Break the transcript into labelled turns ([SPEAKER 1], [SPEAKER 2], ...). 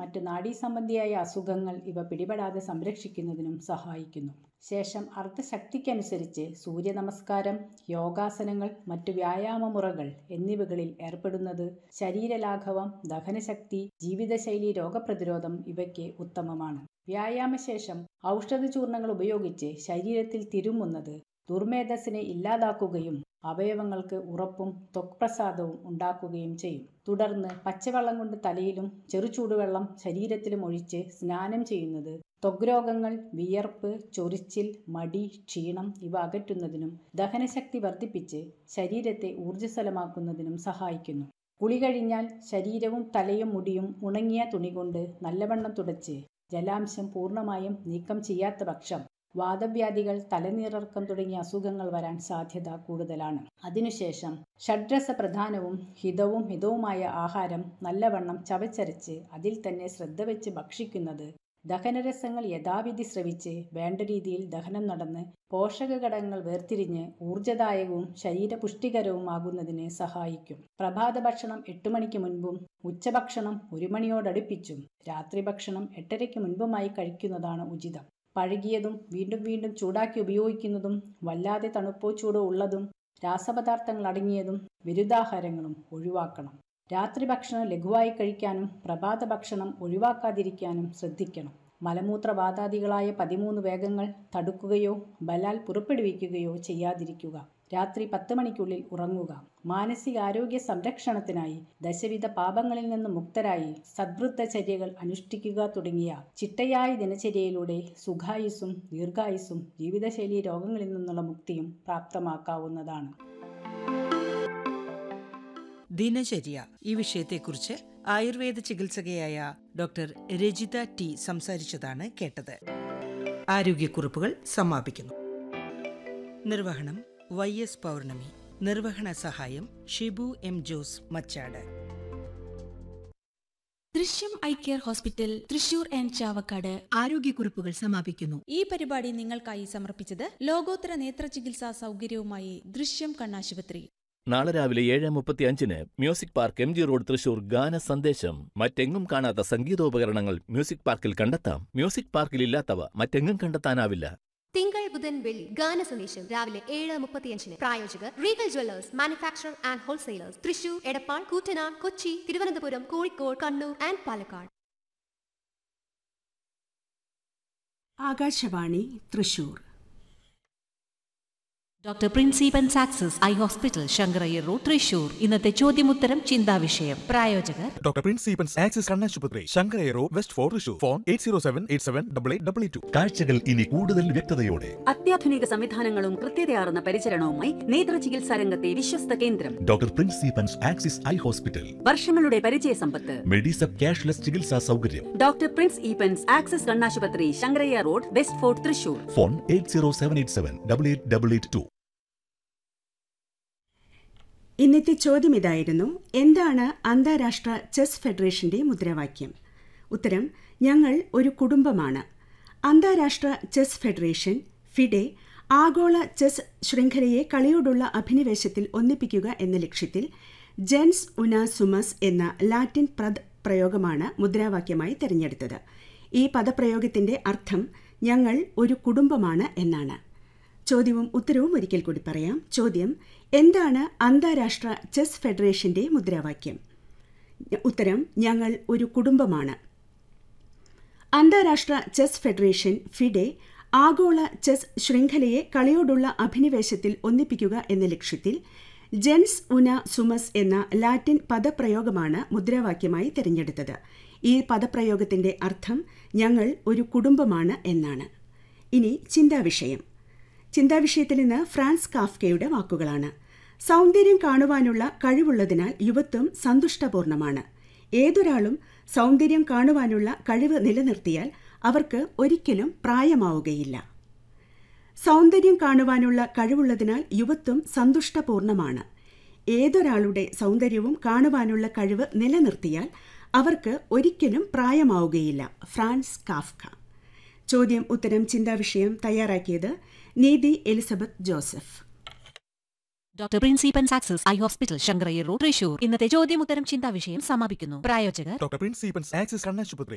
[SPEAKER 1] മറ്റ് നാഡീസംബന്ധിയായ അസുഖങ്ങൾ ഇവ പിടിപെടാതെ സംരക്ഷിക്കുന്നതിനും സഹായിക്കുന്നു. ശേഷം അർദ്ധശക്തിക്കനുസരിച്ച് സൂര്യനമസ്കാരം, യോഗാസനങ്ങൾ, മറ്റു വ്യായാമമുറകൾ എന്നിവകളിൽ ഏർപ്പെടുന്നത് ശരീരലാഘവം, ദഹനശക്തി, ജീവിതശൈലി, രോഗപ്രതിരോധം ഇവയ്ക്ക് ഉത്തമമാണ്. വ്യായാമശേഷം ഔഷധചൂർണങ്ങൾ ഉപയോഗിച്ച് ശരീരത്തിൽ തിരുമ്മുന്നത് ദുർമേധസ്സിനെ ഇല്ലാതാക്കുകയും അവയവങ്ങൾക്ക് ഉറപ്പും ത്വക്പ്രസാദവും ഉണ്ടാക്കുകയും ചെയ്യും. തുടർന്ന് പച്ചവെള്ളം കൊണ്ട് തലയിലും ചെറുചൂടുവെള്ളം ശരീരത്തിലും ഒഴിച്ച് സ്നാനം ചെയ്യുന്നത് ത്വഗ്രോഗങ്ങൾ, വിയർപ്പ്, ചൊറിച്ചിൽ, മടി, ക്ഷീണം ഇവ അകറ്റുന്നതിനും ദഹനശക്തി വർദ്ധിപ്പിച്ച് ശരീരത്തെ ഊർജ്ജസ്വലമാക്കുന്നതിനും സഹായിക്കുന്നു. കുളി കഴിഞ്ഞാൽ ശരീരവും തലയും മുടിയും ഉണങ്ങിയ തുണി കൊണ്ട് നല്ലവണ്ണം തുടച്ച് ജലാംശം പൂർണ്ണമായും നീക്കം ചെയ്യാത്ത പക്ഷം വാതവ്യാധികൾ, തലനീറിറക്കം തുടങ്ങിയ അസുഖങ്ങൾ വരാൻ സാധ്യത കൂടുതലാണ്. അതിനുശേഷം ഷഡ്രസപ്രധാനവും ഹിതവുമായ ആഹാരം നല്ലവണ്ണം ചവച്ചരച്ച് അതിൽ തന്നെ ശ്രദ്ധ വെച്ച് ഭക്ഷിക്കുന്നത് ദഹനരസങ്ങൾ യഥാവിധി സ്രവിച്ച് വേണ്ട രീതിയിൽ ദഹനം നടന്ന് പോഷകഘടകങ്ങൾ വേർതിരിഞ്ഞ് ഊർജ്ജദായകവും ശരീരപുഷ്ടികരവുമാകുന്നതിന് സഹായിക്കും. പ്രഭാത ഭക്ഷണം 8 മണിക്ക് മുൻപും ഉച്ചഭക്ഷണം 1 മണിയോടടുപ്പിച്ചും രാത്രി ഭക്ഷണം 8:30 മുൻപുമായി കഴിക്കുന്നതാണ് ഉചിതം. പഴകിയതും വീണ്ടും വീണ്ടും ചൂടാക്കി ഉപയോഗിക്കുന്നതും വല്ലാതെ തണുപ്പോ ചൂടോ ഉള്ളതും രാസപദാർത്ഥങ്ങൾ അടങ്ങിയതും വിരുദ്ധാഹാരങ്ങളും ഒഴിവാക്കണം. രാത്രി ഭക്ഷണം ലഘുവായി കഴിക്കാനും പ്രഭാത ഭക്ഷണം ഒഴിവാക്കാതിരിക്കാനും ശ്രദ്ധിക്കണം. മലമൂത്രവാതാദികളായ 13 വേഗങ്ങൾ തടുക്കുകയോ ബലാൽ പുറപ്പെടുവിക്കുകയോ ചെയ്യാതിരിക്കുക. രാത്രി 10 മണിക്കുള്ളിൽ ഉറങ്ങുക. മാനസികാരോഗ്യ സംരക്ഷണത്തിനായി ദശവിധ പാപങ്ങളിൽ നിന്ന് മുക്തരായി സദ്വൃത്തചര്യകൾ അനുഷ്ഠിക്കുക തുടങ്ങിയ ചിട്ടയായ ദിനചര്യയിലൂടെ സുഖായുസ്സും ദീർഘായുസ്സും ജീവിതശൈലി രോഗങ്ങളിൽ നിന്നുള്ള മുക്തിയും പ്രാപ്തമാക്കാവുന്നതാണ്.
[SPEAKER 2] ദിനചര്യ ഈ വിഷയത്തെക്കുറിച്ച് ആയുർവേദ ചികിത്സകയായ ഡോക്ടർ രജിത ടി സംസാരിച്ചതാണ് കേട്ടത്. ആരോഗ്യക്കുറിപ്പുകൾ സമാപിക്കുന്നു. നിർവഹണം YS പൗർണമി. നിർവഹണ സഹായം ഷിബു M. ജോസ് മച്ചാട്.
[SPEAKER 3] ദൃശ്യം eye care hospital Thrissur and Chavakkad
[SPEAKER 4] ആരോഗ്യക്കുറിപ്പുകൾ സമാപിക്കുന്നു.
[SPEAKER 3] ഈ പരിപാടി നിങ്ങൾക്കായി സമർപ്പിച്ചത് ലോകോത്തര നേത്ര ചികിത്സാ സൗകര്യവുമായി ദൃശ്യം കണ്ണാശുപത്രി.
[SPEAKER 5] നാളെ രാവിലെ 7:35 music park MG road Thrissur ഗാന സന്ദേശം. മറ്റെങ്ങും കാണാത്ത സംഗീതോപകരണങ്ങൾ മ്യൂസിക് പാർക്കിൽ കണ്ടെത്താം. മ്യൂസിക് പാർക്കിൽ ഇല്ലാത്തവ മറ്റെങ്ങും കണ്ടെത്താനാവില്ല.
[SPEAKER 6] തിങ്കൾ, ബുധൻ, വെള്ളി ഗാന സന്ദേശം രാവിലെ 7:35. പ്രായോജകർ Regal Jewellers, manufacture and wholesalers, Thrissur, Edappal, Koottanad, Kochi, Thiruvananthapuram, Kozhikode, Kannur and Palakkad.
[SPEAKER 4] Akashvani Thrissur.
[SPEAKER 3] Doctor പ്രിൻസിപ്പൻ സാക്സസ് eye hospital, Sankara Iyer road, Thrissur. ഇന്നത്തെ ചോദ്യമുത്തരം ചിന്താവിഷയം. പ്രായോജകർ
[SPEAKER 7] ഡോക്ടർ പ്രിൻസിപ്പൻ സാക്സസ് കണ്ണാശുപത്രി, Sankara Iyer road, west 4, Thrissur. Phone 8078788822.
[SPEAKER 8] കാഴ്ചകൾ ഇനി കൂടുതൽ വ്യക്തതയോടെ.
[SPEAKER 9] അത്യാധുനിക സംവിധാനങ്ങളും കൃത്യതയാർന്ന പരിചരണവുമായി നേത്ര ചികിത്സാ രംഗത്തെ വിശ്വസ്ത കേന്ദ്രം
[SPEAKER 8] ഡോക്ടർ പ്രിൻസിപ്പൻസ് ആക്സിസ് ഐ ഹോസ്പിറ്റൽ.
[SPEAKER 9] വർഷങ്ങളുടെ പരിചയ സമ്പത്ത്.
[SPEAKER 8] മെഡിസപ്പ് ക്യാഷ്ലെസ് ചികിത്സാ സൗകര്യം.
[SPEAKER 9] ഡോക്ടർ പ്രിൻസ് ഈപ്പൻസ് ആക്സിസ് കണ്ണാശുപത്രി, Sankaraiah road, west 4, Thrissur.
[SPEAKER 8] Phone 8078788882.
[SPEAKER 4] ഇന്നത്തെ ചോദ്യം ഇതായിരുന്നു: എന്താണ് അന്താരാഷ്ട്ര ചെസ് ഫെഡറേഷന്റെ മുദ്രാവാക്യം? ഉത്തരം: ഞങ്ങൾ ഒരു കുടുംബമാണ്. അന്താരാഷ്ട്ര ചെസ് ഫെഡറേഷൻ ഫിഡെ ആഗോള ചെസ് ശൃംഖലയെ കളിയോടുള്ള അഭിനിവേശത്തിൽ ഒന്നിപ്പിക്കുക എന്ന ലക്ഷ്യത്തിൽ ജെൻസ് ഉന സുമസ് എന്ന ലാറ്റിൻ പദപ്രയോഗമാണ് മുദ്രാവാക്യമായി തിരഞ്ഞെടുത്തത്. ഈ പദപ്രയോഗത്തിന്റെ അർത്ഥം ഞങ്ങൾ ഒരു കുടുംബമാണ് എന്നാണ്. ചോദ്യവും ഉത്തരവും ഒരിക്കൽ കൂടി പറയാം. ചോദ്യം: എന്താണ് അന്താരാഷ്ട്ര ചെസ് ഫെഡറേഷന്റെ മുദ്രാവാക്യം? ഉത്തരം: ഞങ്ങൾ ഒരു കുടുംബമാണ്. അന്താരാഷ്ട്ര ചെസ് ഫെഡറേഷൻ ഫിഡെ ആഗോള ചെസ് ശൃംഖലയെ കളിയോടുള്ള അഭിനിവേശത്തിൽ ഒന്നിപ്പിക്കുക എന്ന ലക്ഷ്യത്തിൽ ജെൻസ് ഉന സുമസ് എന്ന ലാറ്റിൻ പദപ്രയോഗമാണ് മുദ്രാവാക്യമായി തിരഞ്ഞെടുത്തത്. ഈ പദപ്രയോഗത്തിന്റെ അർത്ഥം ഞങ്ങൾ ഒരു കുടുംബമാണ് എന്നാണ്. ഇനി ചിന്താവിഷയം. ചിന്താവിഷയത്തിൽ നിന്ന് ഫ്രാൻസ് കാഫ്കയുടെ വാക്കുകളാണ്. സൗന്ദര്യം കാണുവാനുള്ള കഴിവുള്ളതിനാൽ യുവത്വം സന്തുഷ്ടപൂർണമാണ്. ഏതൊരാളും സൗന്ദര്യം കാണുവാനുള്ള കഴിവ് നിലനിർത്തിയാൽ അവർക്ക് ഒരിക്കലും പ്രായമാവുകയില്ല. സൗന്ദര്യം കാണുവാനുള്ള കഴിവുള്ളതിനാൽ യുവത്വം സന്തുഷ്ടപൂർണമാണ്. ഏതൊരാളുടെ സൗന്ദര്യവും കാണുവാനുള്ള കഴിവ് നിലനിർത്തിയാൽ അവർക്ക് ഒരിക്കലും പ്രായമാവുകയില്ല. France Kafka. ചോദ്യം ഉത്തരം ചിന്താവിഷയം തയ്യാറാക്കിയത് നീതി Elizabeth Joseph.
[SPEAKER 3] Doctor പ്രിൻസിപ്പൻ സാക്സസ് eye hospital, Sankara Iyer road, Thrissur. ഇന്നത്തെ ചോദ്യമുത്തരം ചിന്താവിഷയം സമാപിക്കുന്നു. പ്രായോജകർ
[SPEAKER 7] ഡോക്ടർ പ്രിൻസിപ്പൻസ് ആക്സിസ് കണ്ണാശുപത്രി.